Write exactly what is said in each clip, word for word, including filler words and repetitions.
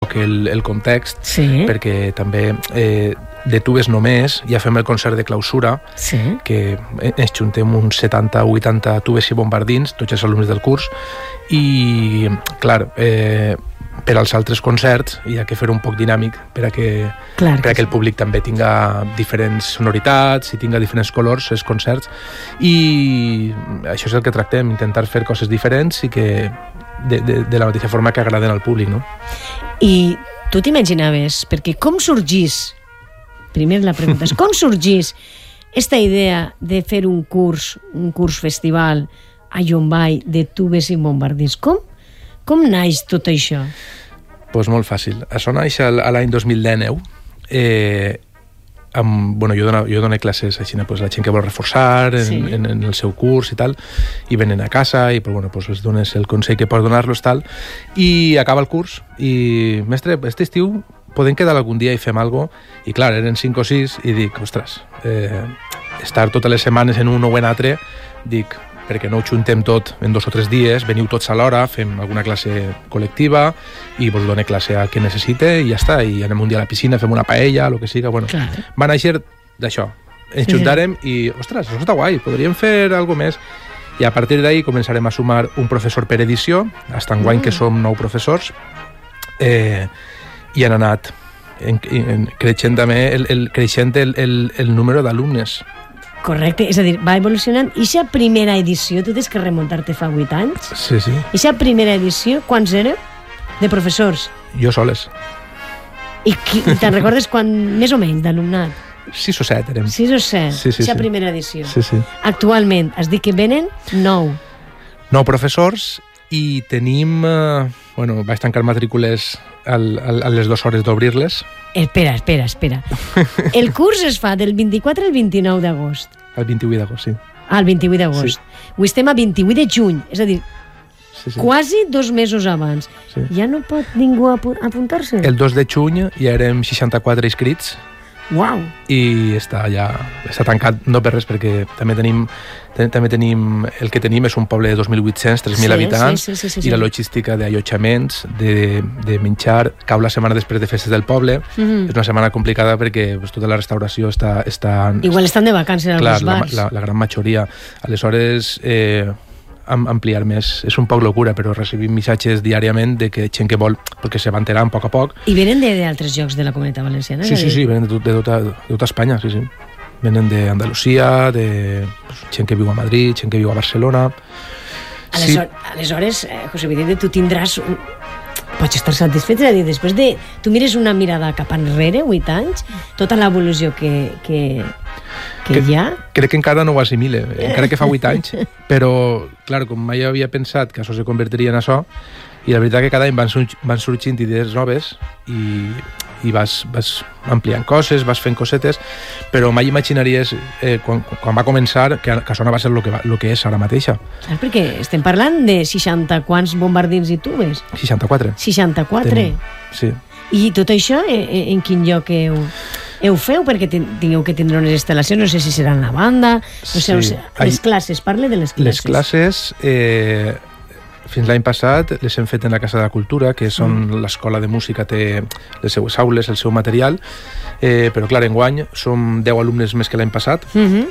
que el, el context, sí. perquè també eh, de tubes només ja fem el concert de clausura, sí. que ens juntem uns setanta o vuitanta tubes i bombardins, tots els alumnes del curs, i, clar, eh, per als altres concerts hi ha que fer un poc dinàmic per a que, Clar per a que sí. el públic també tinga diferents sonoritats i tinga diferents colors els concerts, i això és el que tractem, intentar fer coses diferents i que de, de, de la mateixa forma que agraden al públic, no? I tu t'imaginaves, perquè com sorgís, primer la pregunta és, com sorgís esta idea de fer un curs, un curs festival a Llombai de tubes i bombardins? Com? Com naix tot això? Doncs pues molt fàcil. Això naix a l'any dos mil dinou. Eh, amb, bueno, jo, dono, jo dono classes així, pues, la gent que vol reforçar en, sí. en, en el seu curs i tal, i venen a casa i pues, bueno, pues, els dones el consell que pots donar-los tal, i acaba el curs i, mestre, este estiu podem quedar algun dia i fem alguna cosa, i clar, eren cinc o sis i dic, ostres, eh, estar totes les setmanes en un o en altre, dic, perquè no ho juntem tot en dos o tres dies, veniu tots a l'hora, fem alguna classe col·lectiva i vos done classe a qui necessite i ja està, i anem un dia a la piscina, fem una paella, el que siga, bueno. Clar. Va néixer d'això. Ens sí, juntarem sí. i, ostres, això està guai, podríem fer alguna més. I a partir d'ahí començarem a sumar un professor per edició, fins enguany mm. que som nou professors, eh, i han anat en, en, creixent també el, el, creixent el, el, el número d'alumnes. Correcte, és a dir, va evolucionant. I aquesta primera edició, tu tens que remuntar-te fa vuit anys? Sí, sí. I aquesta primera edició, quants éreu de professors? Jo soles. I, qui, i te'n recordes quan, més o menys, d'alumnat? Sis o set érem. Sis o set, sí, sí, aquesta sí. primera edició. Sí, sí. Actualment, has dit que venen nou. Nou professors i tenim... Eh, bueno, vaig tancar matrícules al, al, a les dues hores d'obrir-les. Espera, espera, espera. El curs es fa del vint-i-quatre al vint-i-nou d'agost. El vint-i-vuit d'agost, sí. Ah, el vint-i-vuit d'agost. Sí. Avui estem a vint-i-vuit de juny, és a dir, sí, sí. quasi dos mesos abans. Sí. Ja no pot ningú apuntar-se? El dos de juny ja érem seixanta-quatre inscrits. Uau! I està ja està tancat, no per res, perquè també tenim, també tenim el que tenim és un poble de dos mil vuit-cents, tres mil sí, habitants, sí, sí, sí, sí, i la logística d'allotjaments, de, de menjar, cau la setmana després de festes del poble. Mm-hmm. És una setmana complicada perquè pues, tota la restauració està... està Igual estan de vacances als clar, bars. La, la, la gran majoria. Aleshores... Eh, ampliar més. És un poc locura, però recibim missatges diàriament de que gent que vol, perquè se va enterant a poc a poc. I venen d'altres llocs de la Comunitat Valenciana? Sí, sí, sí, venen de, tot, de, tota, de tota Espanya, sí, sí. Venen d'Andalusia, de pues, gent que viu a Madrid, gent que viu a Barcelona. Aleshores, sí. aleshores eh, José Vicente, tu tindràs... Un... Pots estar satisfet, és a dir, després de... Tu mires una mirada cap enrere, vuit anys, tota l'evolució que, que, que, que hi ha... Crec que encara no ho assimile, encara que fa vuit anys, però, clar, com mai havia pensat que això se convertiria en això, i la veritat que cada any van, van sorgint idees noves i, i vas, vas ampliant coses, vas fent cosetes, però mai imaginaries, eh, quan, quan va començar, que, que això no va ser el que, va, lo que és ara mateixa. Saps? Perquè estem parlant de seixanta quants bombardins i tubes. seixanta-quatre. seixanta-quatre. Tenim, sí. I tot això, en, en quin lloc heu, heu feu? Perquè tingueu que tindre unes instal·lacions, no sé si serà en la banda, no sé, sí. les classes, parle de les classes. Les classes... Eh, fins l'any passat les hem fet en la Casa de la Cultura, que és on mm. l'escola de música té les seues aules, el seu material, eh, però clar, enguany som deu alumnes més que l'any passat, mm-hmm.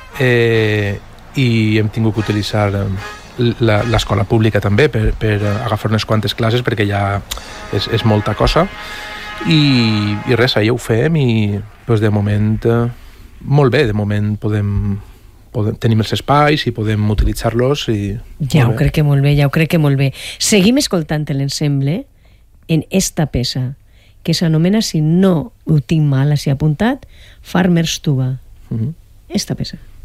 eh, i hem tingut que utilitzar l'escola pública també per, per agafar unes quantes classes, perquè ja és, és molta cosa, i, i res, ahir ho fem, i doncs, de moment eh, molt bé, de moment podem... tenim els espais i podem utilitzar-los i... Ja ho crec que molt bé, ja ho crec que molt bé. Seguim escoltant l'ensemble en esta peça que s'anomena, si no ho tinc mal així apuntat, Farmer's Tuba. Mm-hmm. Esta peça.